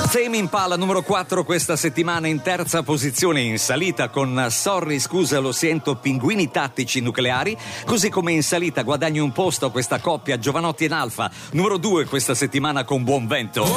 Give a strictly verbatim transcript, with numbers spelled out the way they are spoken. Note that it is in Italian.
Tame Impala numero quattro questa settimana in terza posizione in salita con Sorry scusa lo sento Pinguini tattici nucleari, così come in salita guadagna un posto questa coppia Giovanotti e Nalfa numero due questa settimana con Buon Vento.